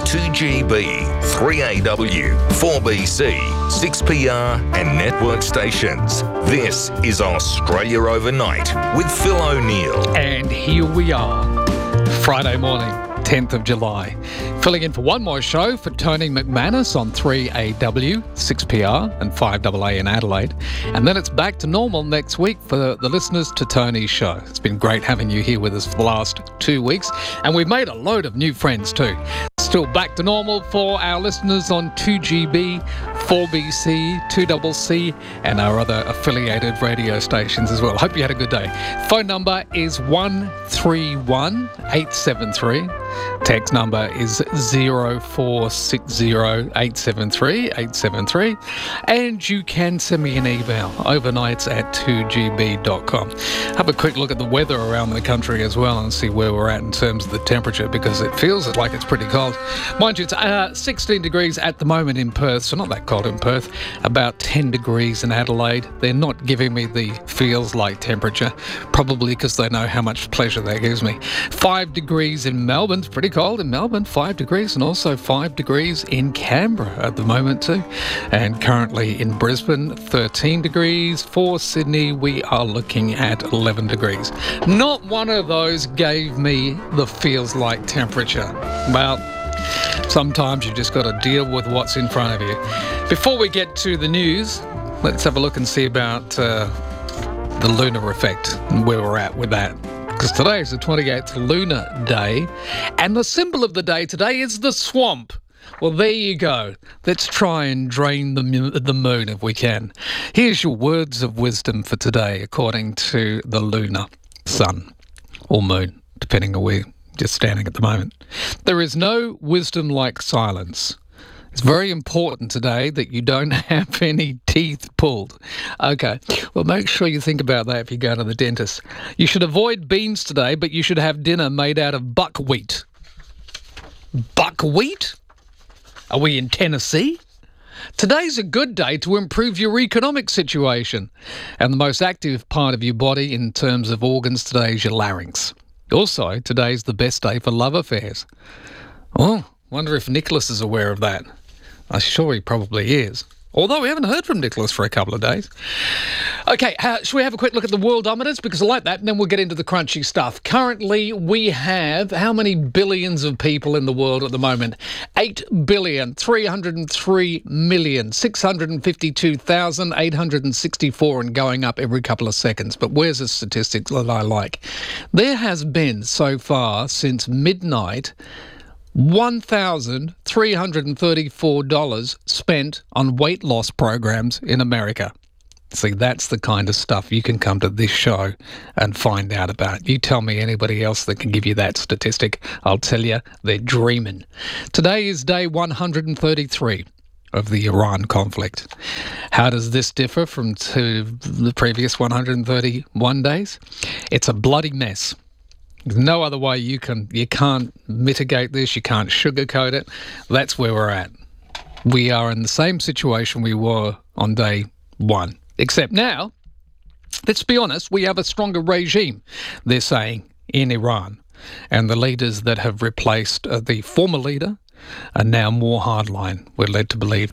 2GB, 3AW, 4BC, 6PR and network stations. This is Australia Overnight with Phil O'Neill. And here we are, Friday morning, 10th of July. Filling in for one more show for Tony McManus on 3AW, 6PR and 5AA in Adelaide. And then it's back to normal next week for the listeners to Tony's show. It's been great having you here with us for the last 2 weeks. And we've made a load of new friends too. Still back to normal for our listeners on 2GB, 4BC, 2CC and our other affiliated radio stations as well. Hope you had a good day. Phone number is 131873. Text number is 0460873873. And you can send me an email, overnights@2gb.com. Have a quick look at the weather around the country as well and see where we're at in terms of the temperature, because it feels like it's pretty cold. Mind you, it's 16 degrees at the moment in Perth, so not that cold in Perth. About 10 degrees in Adelaide. They're not giving me the feels like temperature, probably because they know how much pleasure that gives me. 5 degrees in Melbourne. It's pretty cold in Melbourne, 5 degrees, and also 5 degrees in Canberra at the moment too. And currently in Brisbane, 13 degrees. For Sydney, we are looking at 11 degrees. Not one of those gave me the feels like temperature. Well, sometimes you just got to deal with what's in front of you. Before we get to the news, let's have a look and see about the lunar effect and where we're at with that. Because today is the 28th lunar day, and the symbol of the day today is the swamp. Well, there you go. Let's try and drain the moon if we can. Here's your words of wisdom for today, according to the lunar sun, or moon, depending on where you're standing at the moment. There is no wisdom like silence. It's very important today that you don't have any teeth pulled. Okay, well, make sure you think about that if you go to the dentist. You should avoid beans today, but you should have dinner made out of buckwheat. Buckwheat? Are we in Tennessee? Today's a good day to improve your economic situation. And the most active part of your body in terms of organs today is your larynx. Also, today's the best day for love affairs. Oh, wonder if Nicholas is aware of that. I'm sure he probably is. Although we haven't heard from Nicholas for a couple of days. Okay, should we have a quick look at the worldometers? Because I like that, and then we'll get into the crunchy stuff. Currently, we have how many billions of people in the world at the moment? 8,303,652,864 and going up every couple of seconds. But where's the statistics that I like? There has been, so far, since midnight, $1,334 spent on weight loss programs in America. See, that's the kind of stuff you can come to this show and find out about. You tell me anybody else that can give you that statistic, I'll tell you they're dreaming. Today is day 133 of the Iran conflict. How does this differ from the previous 131 days? It's a bloody mess. There's no other way you can't mitigate this, you can't sugarcoat it. That's where we're at. We are in the same situation we were on day one. Except now, let's be honest, we have a stronger regime, they're saying, in Iran. And the leaders that have replaced the former leader are now more hardline. We're led to believe